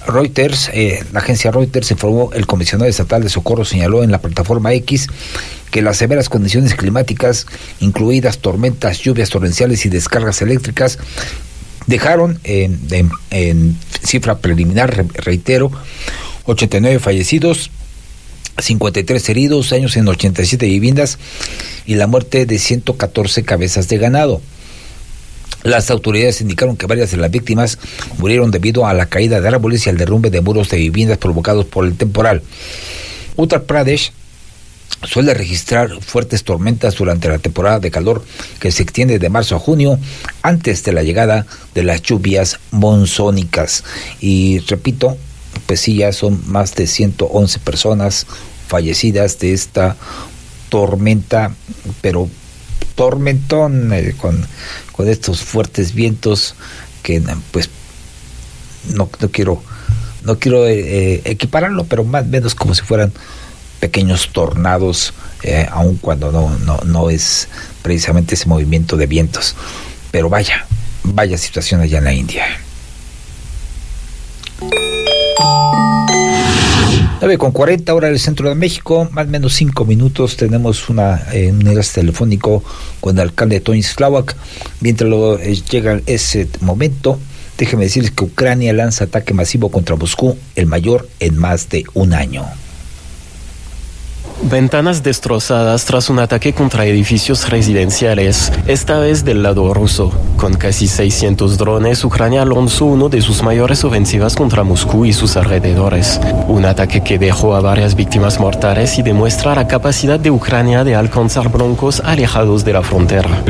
Reuters, la agencia Reuters informó, el comisionado estatal de socorro señaló en la plataforma X que las severas condiciones climáticas, incluidas tormentas, lluvias torrenciales y descargas eléctricas, dejaron en cifra preliminar, reitero, 89 fallecidos, 53 heridos, daños en 87 viviendas y la muerte de 114 cabezas de ganado. Las autoridades indicaron que varias de las víctimas murieron debido a la caída de árboles y al derrumbe de muros de viviendas provocados por el temporal. Uttar Pradesh suele registrar fuertes tormentas durante la temporada de calor que se extiende de marzo a junio, antes de la llegada de las lluvias monzónicas. Y repito, pues sí, ya son más de 111 personas fallecidas de esta tormenta, pero tormentón con estos fuertes vientos que pues no quiero equipararlo, pero más o menos como si fueran pequeños tornados, aun cuando no es precisamente ese movimiento de vientos. Pero vaya situación allá en la India. 9:40 hora del centro de México, más o menos 5 minutos. Tenemos un enlace telefónico con el alcalde Tomisláhuac. Mientras llega ese momento, déjeme decirles que Ucrania lanza ataque masivo contra Moscú, el mayor en más de un año. Ventanas destrozadas tras un ataque contra edificios residenciales, esta vez del lado ruso. Con casi 600 drones, Ucrania lanzó uno de sus mayores ofensivas contra Moscú y sus alrededores. Un ataque que dejó a varias víctimas mortales y demuestra la capacidad de Ucrania de alcanzar blancos alejados de la frontera.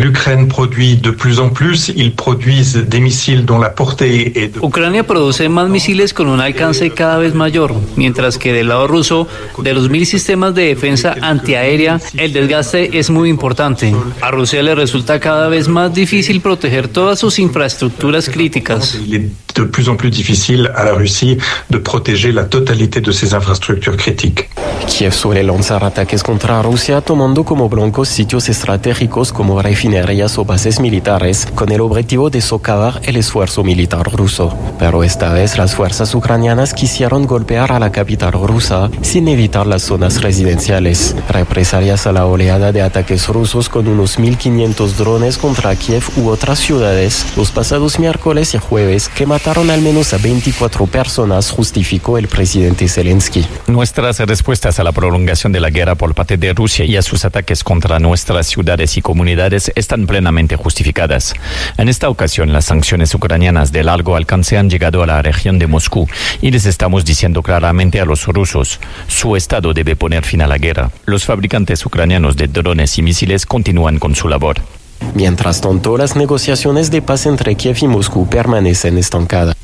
Ucrania produce más misiles con un alcance cada vez mayor, mientras que del lado ruso, de los 1.000 sistemas de defensa antiaérea, el desgaste es muy importante. A Rusia le resulta cada vez más difícil proteger todas sus infraestructuras críticas. De plus en plus difficile a la Russie de protéger la totalité de ses infrastructures critiques. Kiev suele lanzar ataques contra Rusia tomando como blancos sitios estratégicos como refinerías o bases militares con el objetivo de socavar el esfuerzo militar ruso. Pero esta vez las fuerzas ucranianas quisieron golpear a la capital rusa sin evitar las zonas residenciales. Represalias a la oleada de ataques rusos con unos 1.500 drones contra Kiev u otras ciudades los pasados miércoles y jueves que mataron al menos a 24 personas, justificó el presidente Zelensky. Nuestras respuestas a la prolongación de la guerra por parte de Rusia y a sus ataques contra nuestras ciudades y comunidades están plenamente justificadas. En esta ocasión, las sanciones ucranianas de largo alcance han llegado a la región de Moscú y les estamos diciendo claramente a los rusos, su Estado debe poner fin a la guerra. Los fabricantes ucranianos de drones y misiles continúan con su labor. Mientras tanto, las negociaciones de paz entre Kiev y Moscú permanecen estancadas.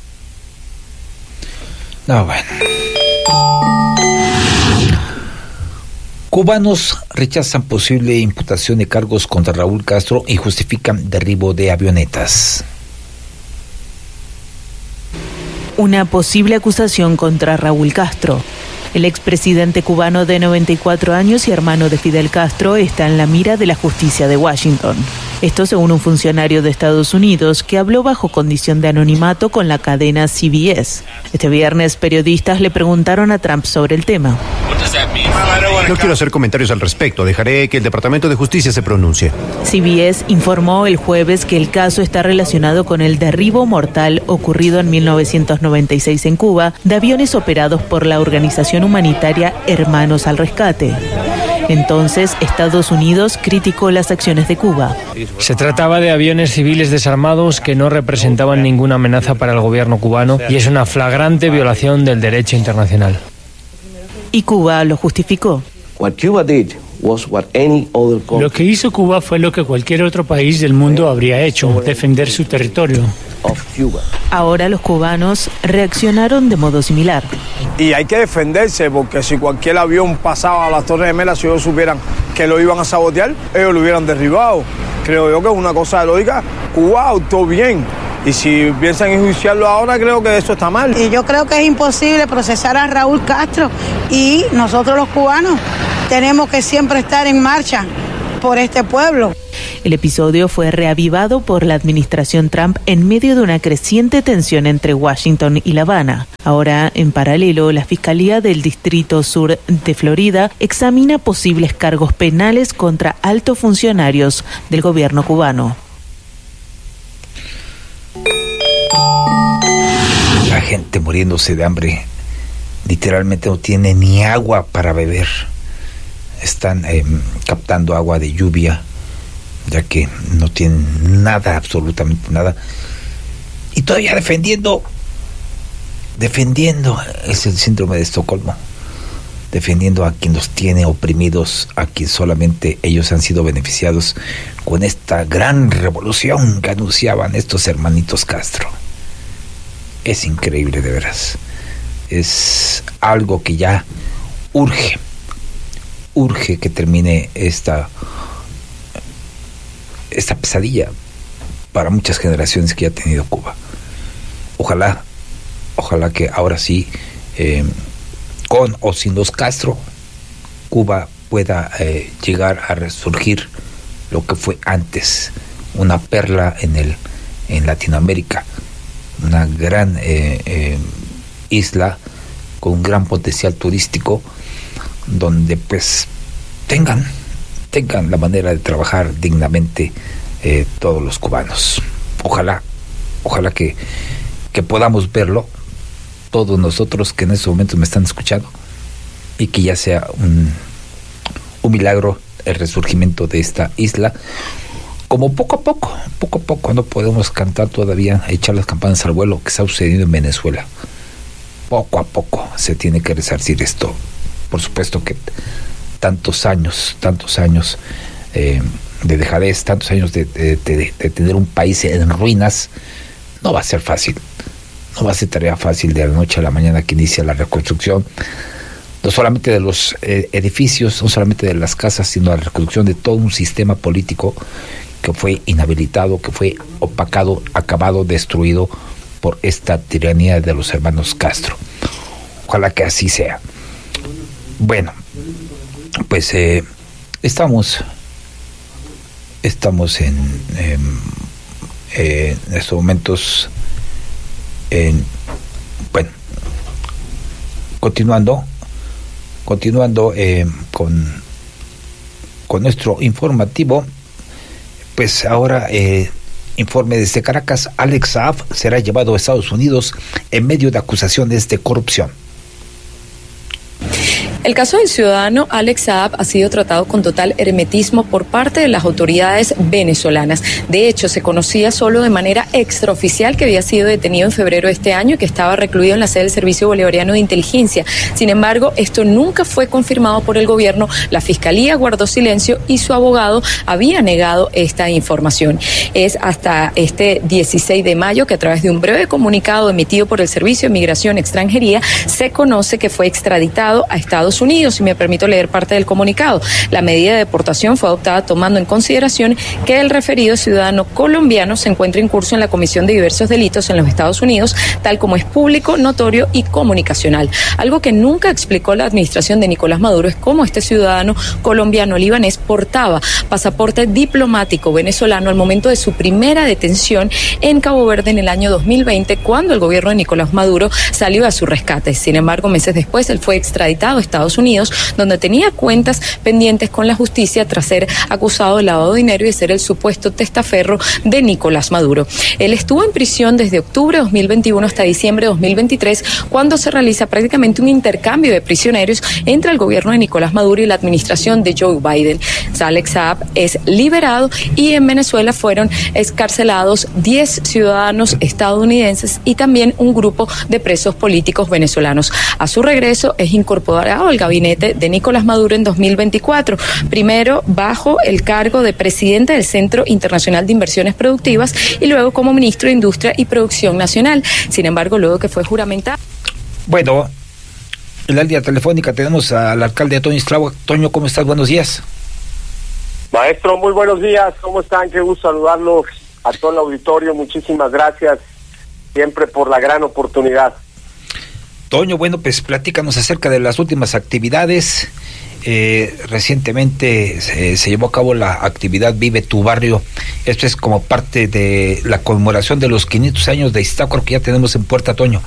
Cubanos rechazan posible imputación de cargos contra Raúl Castro y justifican derribo de avionetas. Una posible acusación contra Raúl Castro. El expresidente cubano de 94 años y hermano de Fidel Castro está en la mira de la justicia de Washington. Esto según un funcionario de Estados Unidos que habló bajo condición de anonimato con la cadena CBS. Este viernes, periodistas le preguntaron a Trump sobre el tema. No quiero hacer comentarios al respecto. Dejaré que el Departamento de Justicia se pronuncie. CBS informó el jueves que el caso está relacionado con el derribo mortal ocurrido en 1996 en Cuba de aviones operados por la organización humanitaria Hermanos al Rescate. Entonces, Estados Unidos criticó las acciones de Cuba. Se trataba de aviones civiles desarmados que no representaban ninguna amenaza para el gobierno cubano y es una flagrante violación del derecho internacional. Y Cuba lo justificó. Lo que hizo Cuba fue lo que cualquier otro país del mundo habría hecho, defender su territorio. Ahora los cubanos reaccionaron de modo similar. Y hay que defenderse, porque si cualquier avión pasaba a las Torres Gemelas, si ellos supieran que lo iban a sabotear, ellos lo hubieran derribado. Creo yo que es una cosa de lógica. Cuba actuó bien. Y si piensan enjuiciarlo ahora, creo que eso está mal. Y yo creo que es imposible procesar a Raúl Castro. Y nosotros los cubanos tenemos que siempre estar en marcha por este pueblo. El episodio fue reavivado por la administración Trump en medio de una creciente tensión entre Washington y La Habana. Ahora, en paralelo, la Fiscalía del Distrito Sur de Florida examina posibles cargos penales contra altos funcionarios del gobierno cubano. La gente muriéndose de hambre, literalmente no tiene ni agua para beber. Están captando agua de lluvia, ya que no tienen nada, absolutamente nada. Y todavía defendiendo es el síndrome de Estocolmo, defendiendo a quien los tiene oprimidos, a quien solamente ellos han sido beneficiados con esta gran revolución que anunciaban estos hermanitos Castro. Es increíble, de veras. Es algo que ya urge que termine esta pesadilla para muchas generaciones que ya ha tenido Cuba. Ojalá que ahora sí, con o sin los Castro, Cuba pueda llegar a resurgir lo que fue antes, una perla en Latinoamérica, una gran isla con un gran potencial turístico, donde pues tengan la manera de trabajar dignamente todos los cubanos. Ojalá que podamos verlo, todos nosotros que en estos momentos me están escuchando, y que ya sea un milagro el resurgimiento de esta isla, como poco a poco no podemos cantar todavía, echar las campanas al vuelo, que está sucediendo en Venezuela. Poco a poco se tiene que resarcir esto. Por supuesto que tantos años de dejadez, tantos años de tener un país en ruinas, no va a ser fácil. No va a ser tarea fácil de la noche a la mañana que inicia la reconstrucción, no solamente de los edificios, no solamente de las casas, sino la reconstrucción de todo un sistema político que fue inhabilitado, que fue opacado, acabado, destruido por esta tiranía de los hermanos Castro. Ojalá que así sea. Bueno, pues estamos en estos momentos continuando con nuestro informativo. Pues ahora informe desde Caracas. Alex Saab será llevado a Estados Unidos en medio de acusaciones de corrupción. El caso del ciudadano Alex Saab ha sido tratado con total hermetismo por parte de las autoridades venezolanas. De hecho, se conocía solo de manera extraoficial que había sido detenido en febrero de este año y que estaba recluido en la sede del Servicio Bolivariano de Inteligencia. Sin embargo, esto nunca fue confirmado por el gobierno. La Fiscalía guardó silencio y su abogado había negado esta información. Es hasta este 16 de mayo que, a través de un breve comunicado emitido por el Servicio de Migración y Extranjería, se conoce que fue extraditado a Estados Unidos, y me permito leer parte del comunicado. La medida de deportación fue adoptada tomando en consideración que el referido ciudadano colombiano se encuentra incurso en la comisión de diversos delitos en los Estados Unidos, tal como es público, notorio y comunicacional. Algo que nunca explicó la administración de Nicolás Maduro es cómo este ciudadano colombiano-libanés portaba pasaporte diplomático venezolano al momento de su primera detención en Cabo Verde en el año 2020, cuando el gobierno de Nicolás Maduro salió a su rescate. Sin embargo, meses después, él fue extraditado a Estados Unidos, donde tenía cuentas pendientes con la justicia tras ser acusado de lavado de dinero y de ser el supuesto testaferro de Nicolás Maduro. Él estuvo en prisión desde octubre de 2021 hasta diciembre de 2023, cuando se realiza prácticamente un intercambio de prisioneros entre el gobierno de Nicolás Maduro y la administración de Joe Biden. Alex Saab es liberado y en Venezuela fueron excarcelados 10 ciudadanos estadounidenses y también un grupo de presos políticos venezolanos. A su regreso es incorporado al gabinete de Nicolás Maduro en 2024, primero bajo el cargo de presidente del Centro Internacional de Inversiones Productivas y luego como ministro de Industria y Producción Nacional. Sin embargo, luego que fue juramentado. Bueno, en la línea telefónica tenemos al alcalde Toño Estrabo. Toño, ¿cómo estás? Buenos días. Maestro, muy buenos días. ¿Cómo están? Qué gusto saludarlos a todo el auditorio. Muchísimas gracias siempre por la gran oportunidad. Toño, bueno, pues platícanos acerca de las últimas actividades Recientemente se llevó a cabo la actividad Vive tu Barrio. Esto es como parte de la conmemoración de los 500 años de Iztácuaro que ya tenemos en puerta, Toño.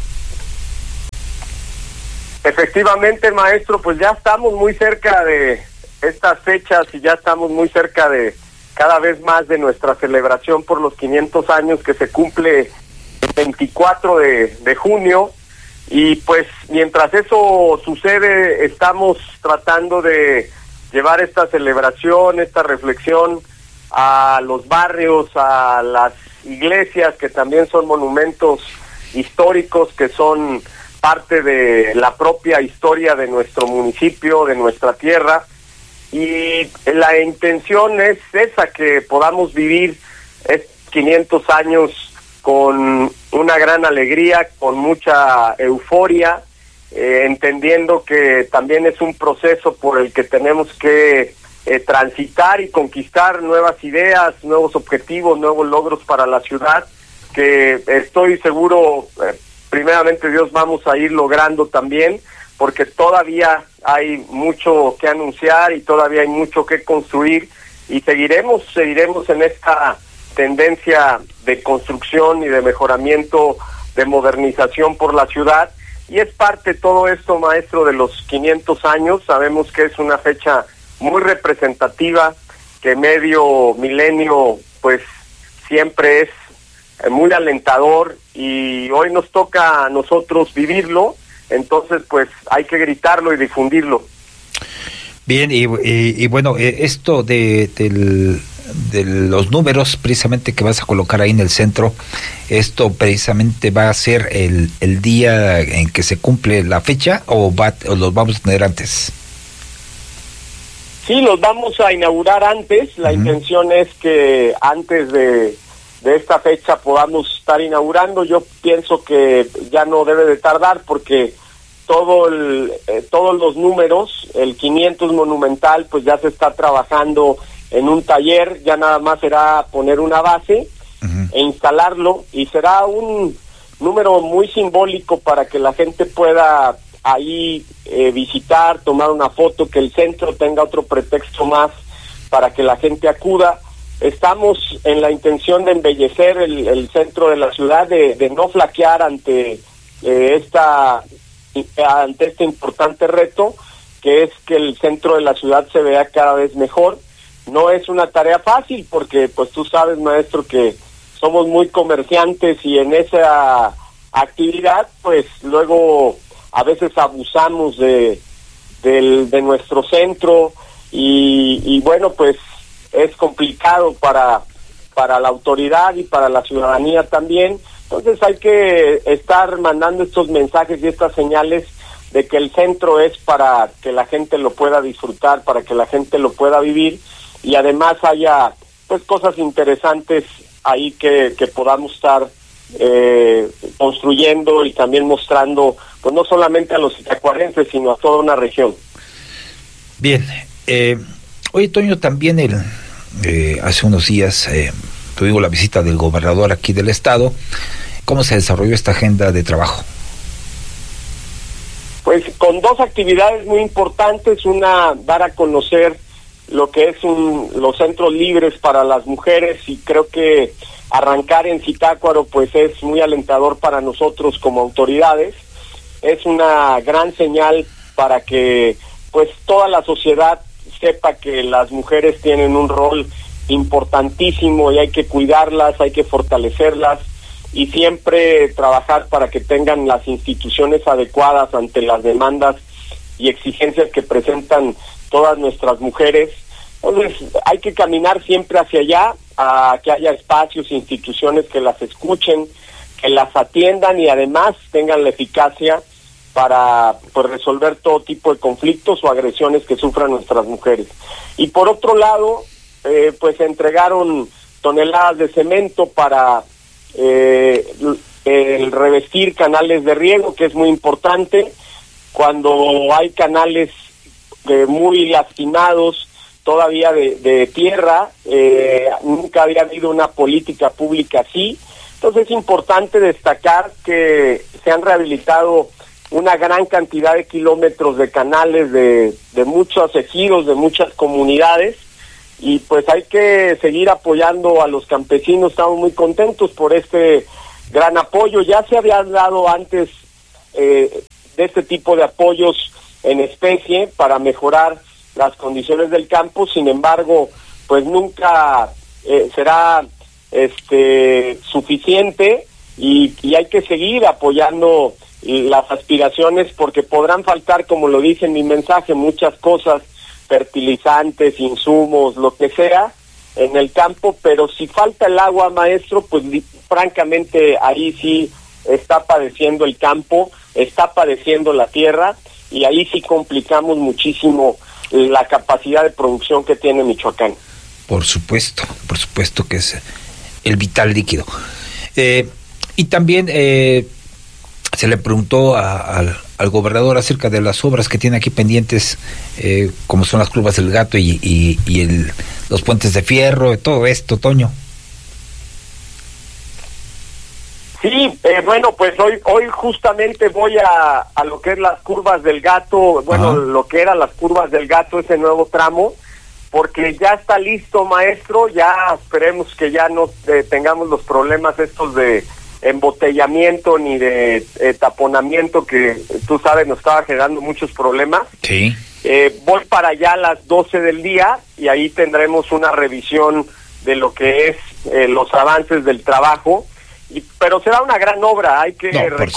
Efectivamente, maestro, pues ya estamos muy cerca de estas fechas y ya estamos muy cerca de cada vez más de nuestra celebración por los 500 años que se cumple el 24 de junio. Y pues mientras eso sucede, estamos tratando de llevar esta celebración, esta reflexión a los barrios, a las iglesias, que también son monumentos históricos, que son parte de la propia historia de nuestro municipio, de nuestra tierra. Y la intención es esa, que podamos vivir estos 500 años con una gran alegría, con mucha euforia, entendiendo que también es un proceso por el que tenemos que transitar y conquistar nuevas ideas, nuevos objetivos, nuevos logros para la ciudad, que estoy seguro, primeramente Dios, vamos a ir logrando también, porque todavía hay mucho que anunciar y todavía hay mucho que construir, y seguiremos en esta tendencia de construcción y de mejoramiento, de modernización por la ciudad. Y es parte todo esto, maestro, de los 500 años. Sabemos que es una fecha muy representativa, que medio milenio pues siempre es muy alentador, y hoy nos toca a nosotros vivirlo. Entonces pues hay que gritarlo y difundirlo. Bien, y bueno, esto de los números precisamente que vas a colocar ahí en el centro, esto precisamente va a ser el día en que se cumple la fecha, o los vamos a tener antes. Sí, los vamos a inaugurar antes. La intención es que antes de esta fecha podamos estar inaugurando. Yo pienso que ya no debe de tardar, porque todos los números, el 500 monumental, pues ya se está trabajando en un taller. Ya nada más será poner una base e instalarlo, y será un número muy simbólico para que la gente pueda ahí visitar, tomar una foto, que el centro tenga otro pretexto más para que la gente acuda. Estamos en la intención de embellecer el centro de la ciudad, de no flaquear ante este importante reto, que es que el centro de la ciudad se vea cada vez mejor. No es una tarea fácil, porque pues tú sabes, maestro, que somos muy comerciantes, y en esa actividad pues luego a veces abusamos de nuestro centro, y bueno, pues es complicado para la autoridad y para la ciudadanía también. Entonces hay que estar mandando estos mensajes y estas señales de que el centro es para que la gente lo pueda disfrutar, para que la gente lo pueda vivir, y además haya pues cosas interesantes ahí que podamos estar construyendo y también mostrando, pues no solamente a los iztacuarenses, sino a toda una región. Bien, oye, Toño, también hace unos días tuvimos la visita del gobernador aquí del estado. ¿Cómo se desarrolló esta agenda de trabajo? Pues con dos actividades muy importantes. Una, dar a conocer lo que es los centros libres para las mujeres, y creo que arrancar en Zitácuaro pues es muy alentador para nosotros como autoridades. Es una gran señal para que pues toda la sociedad sepa que las mujeres tienen un rol importantísimo, y hay que cuidarlas, hay que fortalecerlas, y siempre trabajar para que tengan las instituciones adecuadas ante las demandas y exigencias que presentan todas nuestras mujeres. Entonces hay que caminar siempre hacia allá, a que haya espacios e instituciones que las escuchen, que las atiendan, y además tengan la eficacia para pues resolver todo tipo de conflictos o agresiones que sufran nuestras mujeres. Y por otro lado, pues entregaron toneladas de cemento para el revestir canales de riego, que es muy importante. Cuando hay canales muy lastimados todavía de tierra, nunca había habido una política pública así. Entonces es importante destacar que se han rehabilitado una gran cantidad de kilómetros de canales de muchos ejidos, de muchas comunidades, y pues hay que seguir apoyando a los campesinos. Estamos muy contentos por este gran apoyo. Ya se había dado antes de este tipo de apoyos en especie para mejorar las condiciones del campo, sin embargo, pues nunca será suficiente, y hay que seguir apoyando las aspiraciones, porque podrán faltar, como lo dice en mi mensaje, muchas cosas, fertilizantes, insumos, lo que sea en el campo, pero si falta el agua, maestro, pues francamente ahí sí está padeciendo el campo, está padeciendo la tierra, y ahí sí complicamos muchísimo la capacidad de producción que tiene Michoacán. Por supuesto que es el vital líquido. Y también se le preguntó al gobernador acerca de las obras que tiene aquí pendientes, como son las curvas del Gato y los puentes de fierro, todo esto, Toño. Sí, bueno, pues hoy justamente voy a lo que es las curvas del Gato, bueno, lo que eran las curvas del Gato, ese nuevo tramo, porque ya está listo, maestro. Ya esperemos que ya no tengamos los problemas estos de embotellamiento ni de taponamiento, que tú sabes nos estaba generando muchos problemas. Sí. Voy para allá a las 12 del día y ahí tendremos una revisión de lo que es los avances del trabajo. Pero será una gran obra, hay que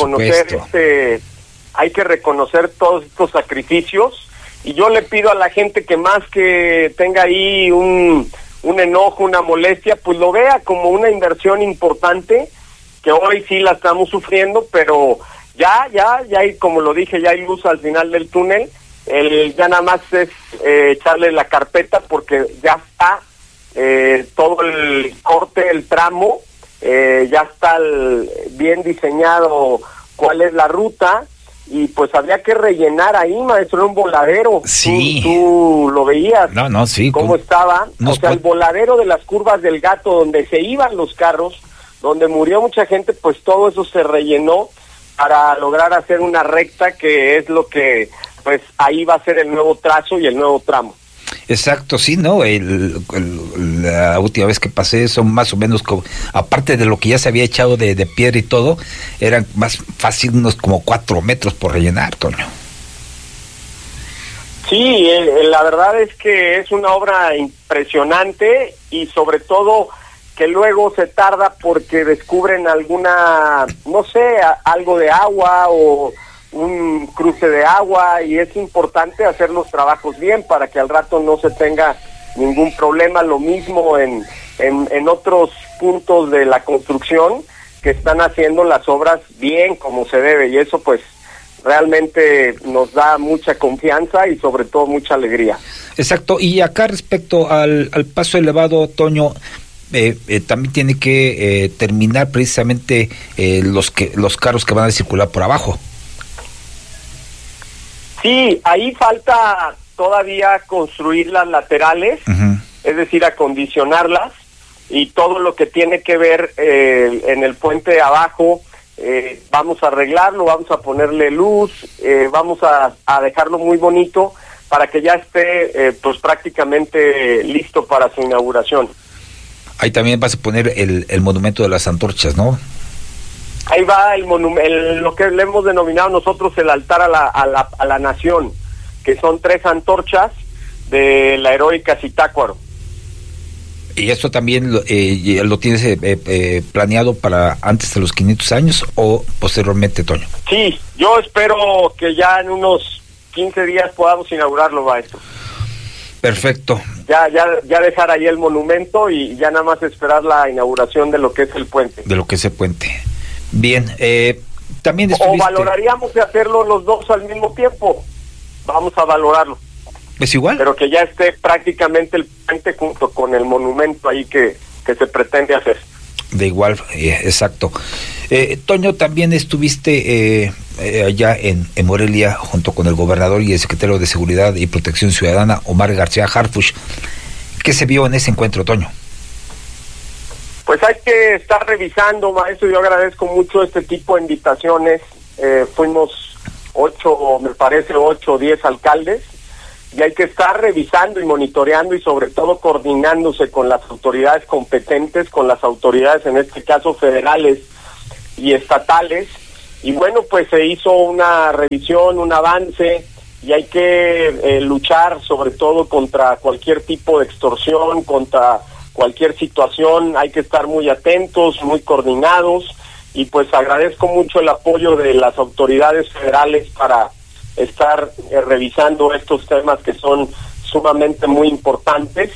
reconocer todos estos sacrificios, y yo le pido a la gente que más que tenga ahí un enojo, una molestia, pues lo vea como una inversión importante, que hoy sí la estamos sufriendo, pero ya hay, como lo dije, ya hay luz al final del túnel. Ya nada más es echarle la carpeta, porque ya está todo el corte, el tramo. Ya está bien diseñado cuál es la ruta, y pues había que rellenar ahí, maestro, era un voladero. Sí. Tú lo veías. No, sí. ¿Cómo estaba? O sea, el voladero de las curvas del Gato, donde se iban los carros, donde murió mucha gente, pues todo eso se rellenó para lograr hacer una recta, que es lo que, pues ahí va a ser el nuevo trazo y el nuevo tramo. Exacto, sí, ¿no? La última vez que pasé son más o menos, aparte de lo que ya se había echado de piedra y todo, eran más fácil unos como 4 metros por rellenar, Toño. Sí, la verdad es que es una obra impresionante, y sobre todo que luego se tarda porque descubren alguna, no sé, algo de agua o un cruce de agua, y es importante hacer los trabajos bien para que al rato no se tenga ningún problema. Lo mismo en otros puntos de la construcción, que están haciendo las obras bien como se debe, y eso pues realmente nos da mucha confianza y sobre todo mucha alegría. Exacto. Y acá respecto al paso elevado, Toño, también tiene que terminar precisamente los carros que van a circular por abajo. Sí, ahí falta todavía construir las laterales, es decir, acondicionarlas, y todo lo que tiene que ver en el puente de abajo, vamos a arreglarlo, vamos a ponerle luz, vamos a dejarlo muy bonito para que ya esté pues prácticamente listo para su inauguración. Ahí también vas a poner el monumento de las antorchas, ¿no? Ahí va lo que le hemos denominado nosotros el altar a la nación, que son 3 antorchas de la heroica Zitácuaro. ¿Y esto también lo tienes planeado para antes de los 500 años o posteriormente, Toño? Sí, yo espero que ya en unos 15 días podamos inaugurarlo, maestro. Perfecto. Ya dejar ahí el monumento y ya nada más esperar la inauguración de lo que es el puente. De lo que es el puente. Bien, también estuviste... O valoraríamos de hacerlo los dos al mismo tiempo. Vamos a valorarlo. ¿Es igual? Pero que ya esté prácticamente el puente junto con el monumento ahí que se pretende hacer. De igual, exacto. Toño, también estuviste allá en Morelia junto con el gobernador y el secretario de Seguridad y Protección Ciudadana, Omar García Harfuch. ¿Qué se vio en ese encuentro, Toño? Pues hay que estar revisando, maestro. Yo agradezco mucho este tipo de invitaciones. Fuimos 8 o 10 alcaldes, y hay que estar revisando y monitoreando y sobre todo coordinándose con las autoridades competentes, con las autoridades en este caso federales y estatales. Y bueno, pues se hizo una revisión, un avance, y hay que luchar sobre todo contra cualquier tipo de extorsión, contra cualquier situación. Hay que estar muy atentos, muy coordinados, y pues agradezco mucho el apoyo de las autoridades federales para estar revisando estos temas que son sumamente muy importantes.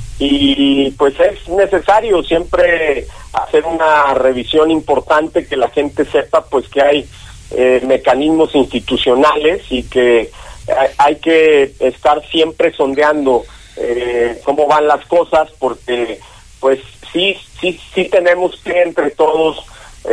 Y pues es necesario siempre hacer una revisión importante, que la gente sepa pues que hay mecanismos institucionales y que hay que estar siempre sondeando cómo van las cosas, porque pues sí tenemos que entre todos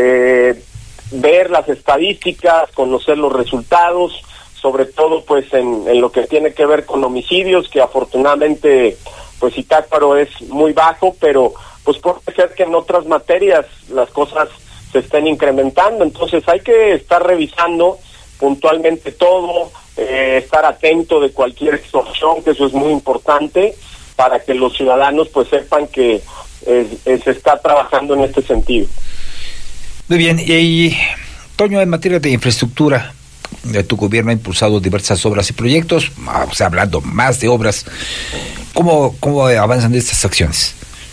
ver las estadísticas, conocer los resultados, sobre todo pues en lo que tiene que ver con homicidios, que afortunadamente pues Zitácuaro es muy bajo, pero pues puede ser que en otras materias las cosas se estén incrementando. Entonces hay que estar revisando puntualmente todo, estar atento de cualquier extorsión, que eso es muy importante, para que los ciudadanos pues sepan que se está trabajando en este sentido. Muy bien, y Toño, en materia de infraestructura, tu gobierno ha impulsado diversas obras y proyectos, o sea, hablando más de obras. ¿Cómo avanzan estas acciones?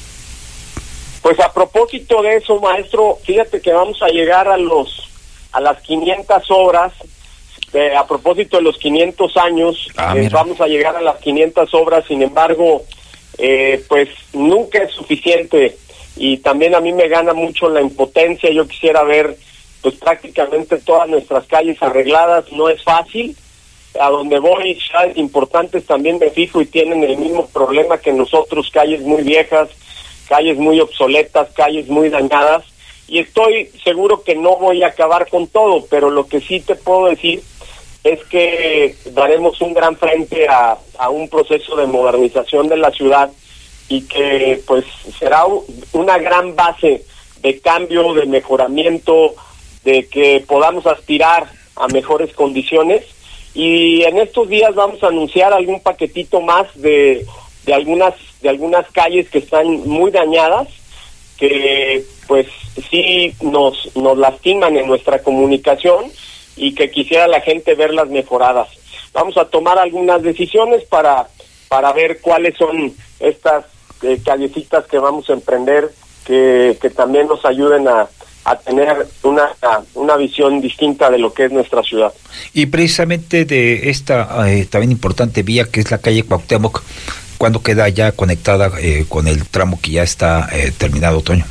Pues a propósito de eso, maestro, fíjate que vamos a llegar a las 500 obras. A propósito de los 500 años, vamos a llegar a las 500 obras. Sin embargo, pues nunca es suficiente, y también a mí me gana mucho la impotencia. Yo quisiera ver pues prácticamente todas nuestras calles arregladas. No es fácil. A donde voy, ciudades importantes también me fijo y tienen el mismo problema que nosotros: calles muy viejas, calles muy obsoletas, calles muy dañadas, y estoy seguro que no voy a acabar con todo, pero lo que sí te puedo decir es que daremos un gran frente a un proceso de modernización de la ciudad, y que pues será una gran base de cambio, de mejoramiento, de que podamos aspirar a mejores condiciones. Y en estos días vamos a anunciar algún paquetito más de algunas calles que están muy dañadas, que pues sí nos lastiman en nuestra comunicación, y que quisiera la gente verlas mejoradas. Vamos a tomar algunas decisiones para ver cuáles son estas callecitas que vamos a emprender, que también nos ayuden a tener una visión distinta de lo que es nuestra ciudad. Y precisamente de esta también importante vía, que es la calle Cuauhtémoc, ¿cuándo queda ya conectada con el tramo que ya está terminado, Toño?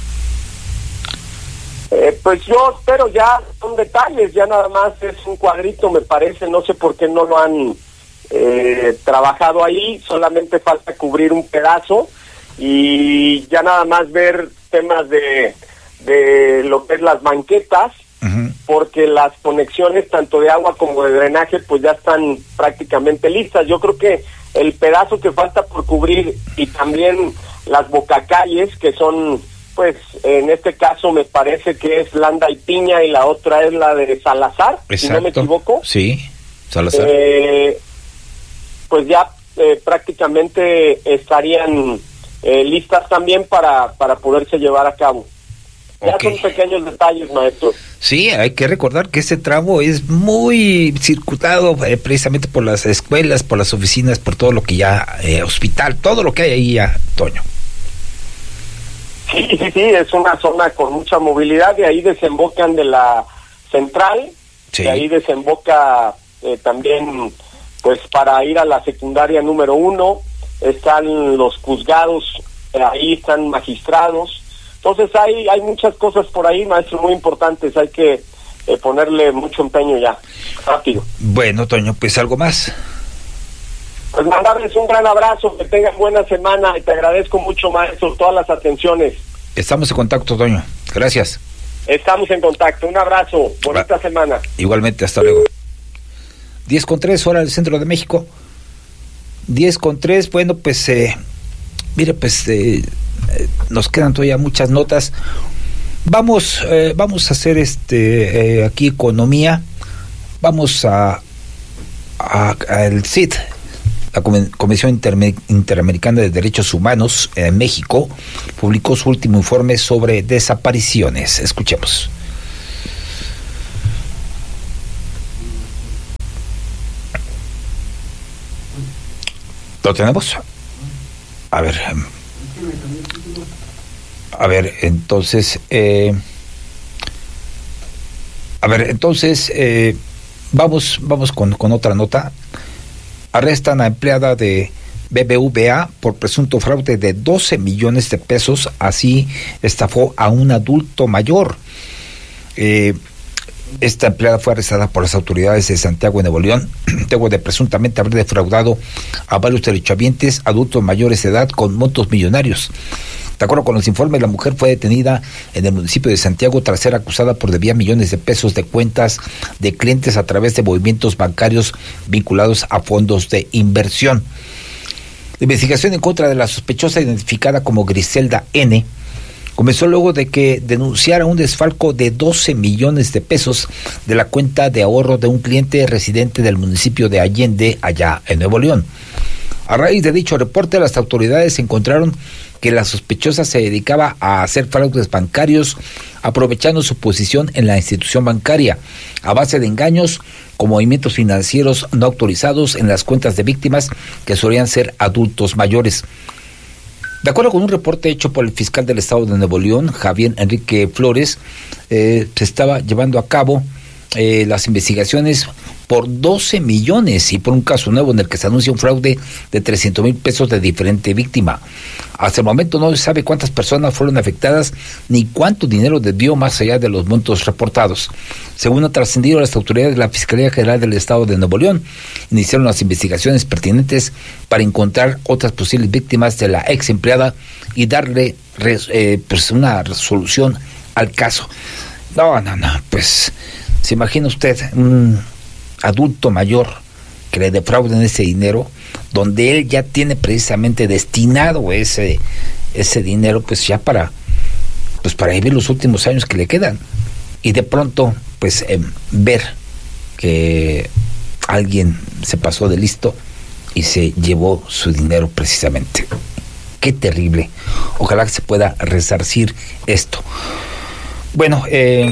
Pues yo espero, ya son detalles, ya nada más es un cuadrito, me parece. No sé por qué no lo han trabajado ahí, solamente falta cubrir un pedazo, y ya nada más ver temas de lo que es las banquetas, porque las conexiones tanto de agua como de drenaje pues ya están prácticamente listas. Yo creo que el pedazo que falta por cubrir, y también las bocacalles, que son pues en este caso me parece que es Landa y Piña, y la otra es la de Salazar. Exacto. Si no me equivoco. Sí, Salazar. Pues ya prácticamente estarían listas también para poderse llevar a cabo. Ya son pequeños detalles, maestro. Sí, hay que recordar que este tramo es muy circulado precisamente por las escuelas, por las oficinas, por todo lo que ya, hospital, todo lo que hay ahí ya, Toño. Sí, es una zona con mucha movilidad, y ahí desembocan de la central, y ahí desemboca también, pues para ir a la secundaria número 1, están los juzgados, ahí están magistrados. Entonces hay muchas cosas por ahí, maestro, muy importantes. Hay que ponerle mucho empeño ya, rápido. Bueno, Toño, pues algo más. Pues mandarles un gran abrazo, que tengan buena semana, y te agradezco mucho, maestro, todas las atenciones. Estamos en contacto, Toño. Gracias. Estamos en contacto. Un abrazo. Bonita semana. Igualmente, hasta luego. 10:03, hora del centro de México. 10:03, bueno, pues, mire, pues, nos quedan todavía muchas notas. Vamos a hacer aquí economía. Vamos al CID. La Comisión Interamericana de Derechos Humanos en México publicó su último informe sobre desapariciones. Escuchemos. ¿Lo tenemos? A ver, entonces, vamos con otra nota. Arrestan a empleada de BBVA por presunto fraude de 12 millones de pesos, así estafó a un adulto mayor. Esta empleada fue arrestada por las autoridades de Santiago, Nuevo León, luego de presuntamente haber defraudado a varios derechohabientes adultos mayores de edad con montos millonarios. De acuerdo con los informes, la mujer fue detenida en el municipio de Santiago tras ser acusada por desviar millones de pesos de cuentas de clientes a través de movimientos bancarios vinculados a fondos de inversión. La investigación en contra de la sospechosa, identificada como Griselda N., comenzó luego de que denunciara un desfalco de 12 millones de pesos de la cuenta de ahorro de un cliente residente del municipio de Allende, allá en Nuevo León. A raíz de dicho reporte, las autoridades encontraron que la sospechosa se dedicaba a hacer fraudes bancarios, aprovechando su posición en la institución bancaria, a base de engaños con movimientos financieros no autorizados en las cuentas de víctimas que solían ser adultos mayores. De acuerdo con un reporte hecho por el fiscal del estado de Nuevo León, Javier Enrique Flores, se estaba llevando a cabo las investigaciones por 12 millones y por un caso nuevo en el que se anuncia un fraude de 300,000 pesos de diferente víctima. Hasta el momento no se sabe cuántas personas fueron afectadas ni cuánto dinero desvió más allá de los montos reportados. Según ha trascendido, las autoridades de la Fiscalía General del Estado de Nuevo León iniciaron las investigaciones pertinentes para encontrar otras posibles víctimas de la ex empleada y darle una resolución al caso. Pues ¿se imagina usted un adulto mayor que le defrauden ese dinero, donde él ya tiene precisamente destinado ese dinero, pues ya para vivir los últimos años que le quedan, y de pronto ver que alguien se pasó de listo y se llevó su dinero precisamente? Qué terrible. Ojalá que se pueda resarcir esto. Bueno,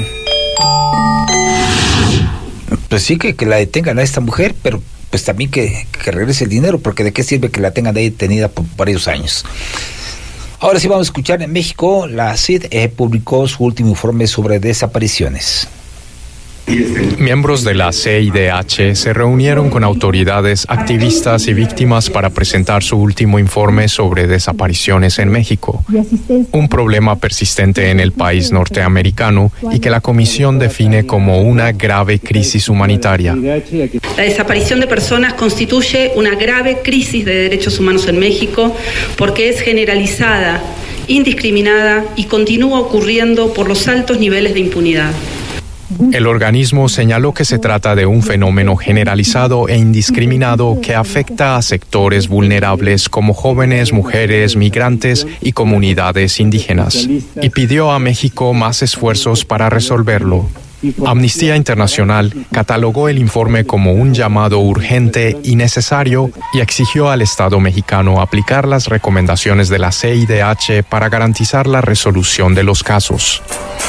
pues sí, que la detengan a esta mujer, pero pues también que regrese el dinero, porque de qué sirve que la tengan ahí detenida por varios años. Ahora sí vamos a escuchar. En México, la CID publicó su último informe sobre desapariciones. Miembros de la CIDH se reunieron con autoridades, activistas y víctimas para presentar su último informe sobre desapariciones en México, un problema persistente en el país norteamericano y que la comisión define como una grave crisis humanitaria. La desaparición de personas constituye una grave crisis de derechos humanos en México porque es generalizada, indiscriminada y continúa ocurriendo por los altos niveles de impunidad. El organismo señaló que se trata de un fenómeno generalizado e indiscriminado que afecta a sectores vulnerables como jóvenes, mujeres, migrantes y comunidades indígenas, y pidió a México más esfuerzos para resolverlo. Amnistía Internacional catalogó el informe como un llamado urgente y necesario y exigió al Estado mexicano aplicar las recomendaciones de la CIDH para garantizar la resolución de los casos.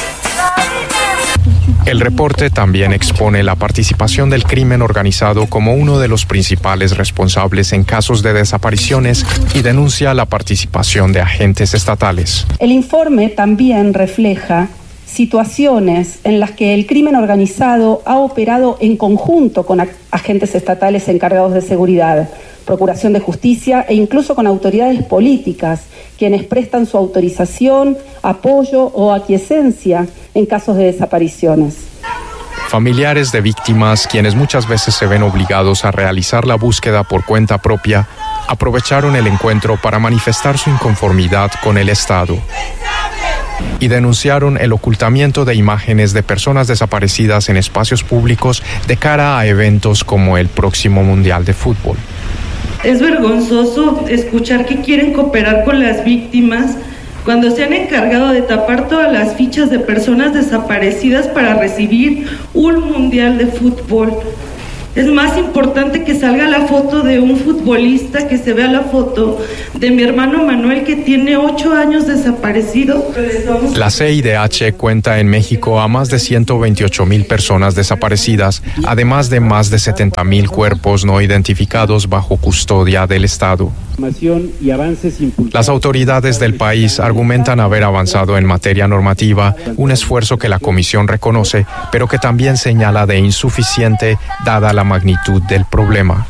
El reporte también expone la participación del crimen organizado como uno de los principales responsables en casos de desapariciones y denuncia la participación de agentes estatales. El informe también refleja situaciones en las que el crimen organizado ha operado en conjunto con agentes estatales encargados de seguridad, procuración de justicia e incluso con autoridades políticas, quienes prestan su autorización, apoyo o aquiescencia en casos de desapariciones. Familiares de víctimas, quienes muchas veces se ven obligados a realizar la búsqueda por cuenta propia, aprovecharon el encuentro para manifestar su inconformidad con el Estado y denunciaron el ocultamiento de imágenes de personas desaparecidas en espacios públicos de cara a eventos como el próximo Mundial de Fútbol. Es vergonzoso escuchar que quieren cooperar con las víctimas cuando se han encargado de tapar todas las fichas de personas desaparecidas para recibir un mundial de fútbol. Es más importante que salga la foto de un futbolista que se vea la foto de mi hermano Manuel, que tiene 8 años desaparecido. La CIDH cuenta en México a más de 128,000 personas desaparecidas, además de más de 70,000 cuerpos no identificados bajo custodia del Estado. Las autoridades del país argumentan haber avanzado en materia normativa, un esfuerzo que la Comisión reconoce, pero que también señala de insuficiente dada la magnitud del problema.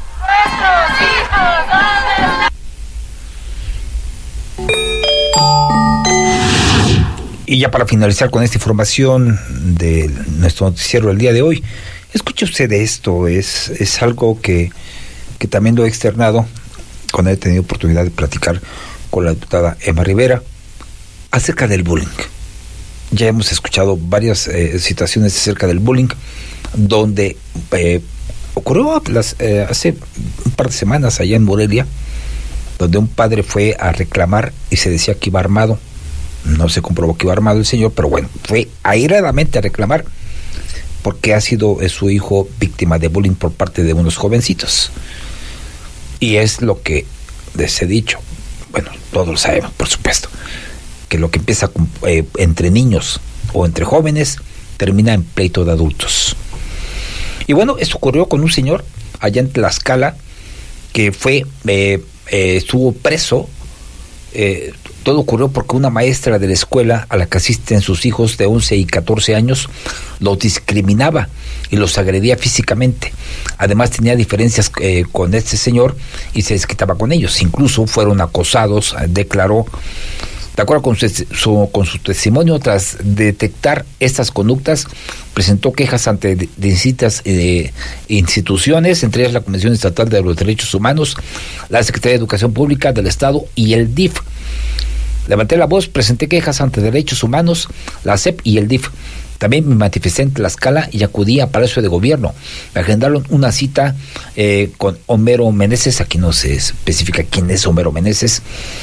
Y ya para finalizar con esta información de nuestro noticiero del día de hoy, escuche usted esto, es algo que también lo he externado cuando he tenido oportunidad de platicar con la diputada Emma Rivera acerca del bullying. Ya hemos escuchado varias situaciones acerca del bullying, donde ocurrió hace un par de semanas allá en Morelia, donde un padre fue a reclamar y se decía que iba armado. No se comprobó que iba armado el señor, pero bueno, fue airadamente a reclamar porque ha sido su hijo víctima de bullying por parte de unos jovencitos. Y es lo que les he dicho, bueno, todos lo sabemos, por supuesto, que lo que empieza entre niños o entre jóvenes termina en pleito de adultos. Y bueno, esto ocurrió con un señor allá en Tlaxcala que estuvo preso. Todo ocurrió porque una maestra de la escuela a la que asisten sus hijos de 11 y 14 años los discriminaba y los agredía físicamente. Además tenía diferencias con este señor y se desquitaba con ellos. Incluso fueron acosados, declaró. De acuerdo con su testimonio, tras detectar estas conductas, presentó quejas ante distintas instituciones, entre ellas la Comisión Estatal de los Derechos Humanos, la Secretaría de Educación Pública del Estado y el DIF. Levanté la voz, presenté quejas ante Derechos Humanos, la SEP y el DIF. También me manifesté en Tlaxcala y acudí a Palacio de Gobierno. Me agendaron una cita con Homero Meneses, aquí no se especifica quién es Homero Meneses,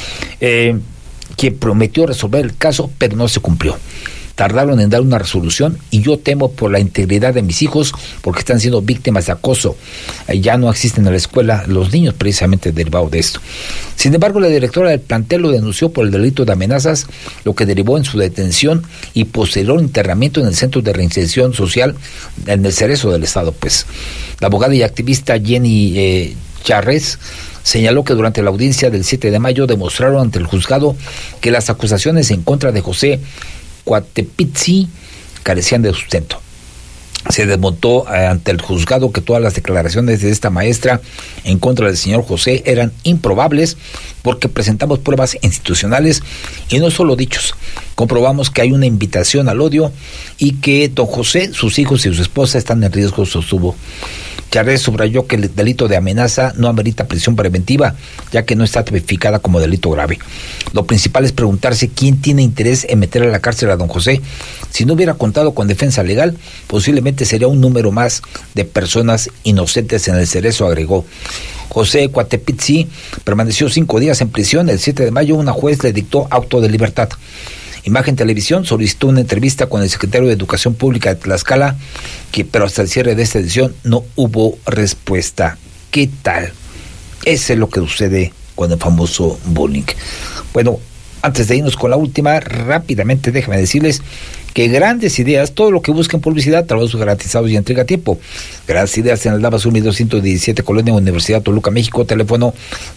quien prometió resolver el caso, pero no se cumplió. Tardaron en dar una resolución y yo temo por la integridad de mis hijos porque están siendo víctimas de acoso. Ya no existen en la escuela los niños precisamente derivado de esto. Sin embargo, la directora del plantel lo denunció por el delito de amenazas, lo que derivó en su detención y posterior internamiento en el Centro de Reinserción Social en el Cerezo del Estado. Pues la abogada y activista Jenny Charres señaló que durante la audiencia del 7 de mayo demostraron ante el juzgado que las acusaciones en contra de José Cuatepitzi carecían de sustento. Se desmontó ante el juzgado que todas las declaraciones de esta maestra en contra del señor José eran improbables porque presentamos pruebas institucionales y no solo dichos. Comprobamos que hay una invitación al odio y que don José, sus hijos y su esposa están en riesgo, sostuvo. Charres subrayó que el delito de amenaza no amerita prisión preventiva, ya que no está tipificada como delito grave. Lo principal es preguntarse quién tiene interés en meter a la cárcel a don José. Si no hubiera contado con defensa legal, posiblemente sería un número más de personas inocentes en el Cerezo, agregó. José Cuatepitzi permaneció 5 días en prisión. El 7 de mayo una juez le dictó auto de libertad. Imagen Televisión solicitó una entrevista con el secretario de Educación Pública de Tlaxcala, pero hasta el cierre de esta edición no hubo respuesta. ¿Qué tal? Eso es lo que sucede con el famoso bullying. Bueno, antes de irnos con la última, rápidamente déjame decirles que Grandes Ideas, todo lo que busquen publicidad, trabajos garantizados y entrega a tiempo. Grandes Ideas en el Dama Sur 1217, Colonia Universidad Toluca, México, teléfono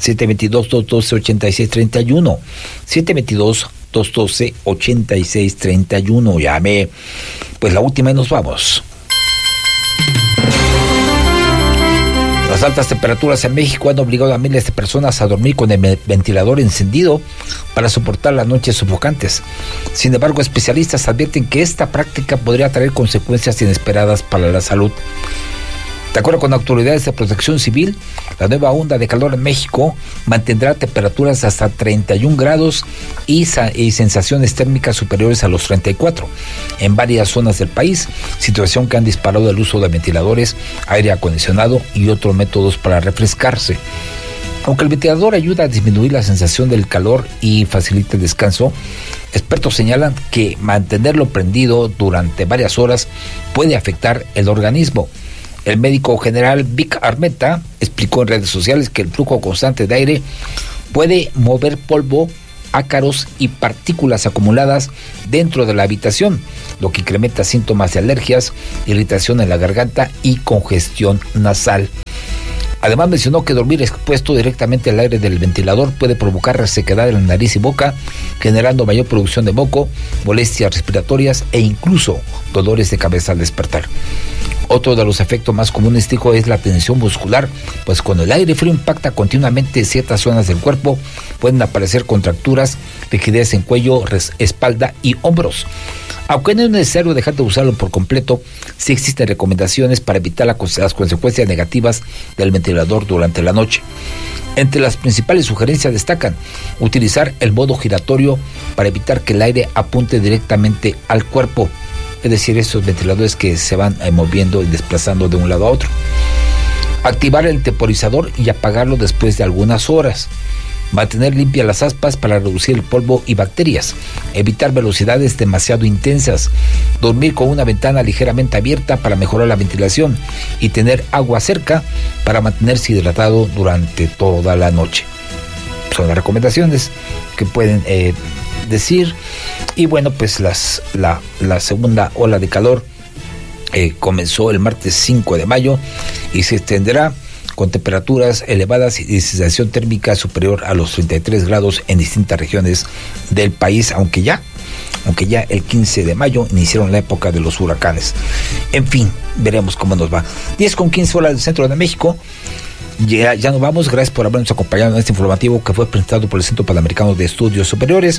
722-212-8631, 722-212-8631, llame. Pues la última y nos vamos. Las altas temperaturas en México han obligado a miles de personas a dormir con el ventilador encendido para soportar las noches sofocantes. Sin embargo, especialistas advierten que esta práctica podría traer consecuencias inesperadas para la salud. De acuerdo con autoridades de protección civil, la nueva onda de calor en México mantendrá temperaturas hasta 31 grados y sensaciones térmicas superiores a los 34 en varias zonas del país, situación que han disparado el uso de ventiladores, aire acondicionado y otros métodos para refrescarse. Aunque el ventilador ayuda a disminuir la sensación del calor y facilita el descanso, expertos señalan que mantenerlo prendido durante varias horas puede afectar el organismo. El médico general Vic Armenta explicó en redes sociales que el flujo constante de aire puede mover polvo, ácaros y partículas acumuladas dentro de la habitación, lo que incrementa síntomas de alergias, irritación en la garganta y congestión nasal. Además mencionó que dormir expuesto directamente al aire del ventilador puede provocar resequedad en la nariz y boca, generando mayor producción de moco, molestias respiratorias e incluso dolores de cabeza al despertar. Otro de los efectos más comunes, dijo, es la tensión muscular, pues cuando el aire frío impacta continuamente ciertas zonas del cuerpo, pueden aparecer contracturas, rigidez en cuello, espalda y hombros. Aunque no es necesario dejar de usarlo por completo, sí existen recomendaciones para evitar las consecuencias negativas del ventilador durante la noche. Entre las principales sugerencias destacan utilizar el modo giratorio para evitar que el aire apunte directamente al cuerpo, es decir, esos ventiladores que se van moviendo y desplazando de un lado a otro. Activar el temporizador y apagarlo después de algunas horas. Mantener limpias las aspas para reducir el polvo y bacterias. Evitar velocidades demasiado intensas. Dormir con una ventana ligeramente abierta para mejorar la ventilación. Y tener agua cerca para mantenerse hidratado durante toda la noche. Son las recomendaciones que pueden decir. Y bueno, pues la segunda ola de calor comenzó el martes 5 de mayo y se extenderá con temperaturas elevadas y sensación térmica superior a los 33 grados en distintas regiones del país, aunque ya el 15 de mayo iniciaron la época de los huracanes. En fin, veremos cómo nos va. 10:15 horas del centro de México. Ya nos vamos. Gracias por habernos acompañado en este informativo que fue presentado por el Centro Panamericano de Estudios Superiores.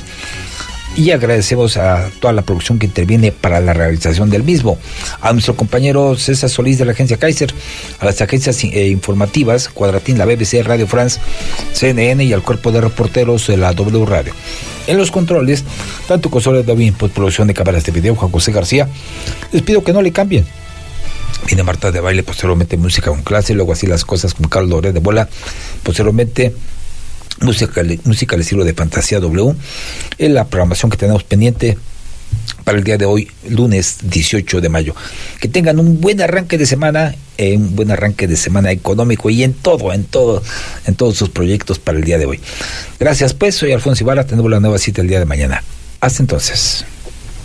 Y agradecemos a toda la producción que interviene para la realización del mismo. A nuestro compañero César Solís de la agencia Kaiser, a las agencias informativas, Cuadratín, la BBC, Radio France, CNN y al cuerpo de reporteros de la W Radio. En los controles, tanto Consuelo David, postproducción de cámaras de video, Juan José García. Les pido que no le cambien. Viene Marta de Baile, posteriormente música con clase, luego así las cosas con Carlos Doré de Bola, posteriormente música al estilo de Fantasía W, en la programación que tenemos pendiente para el día de hoy, lunes 18 de mayo. Que tengan un buen arranque de semana, económico y en todos sus proyectos para el día de hoy. Gracias, pues, soy Alfonso Ibarra, tenemos la nueva cita el día de mañana. Hasta entonces.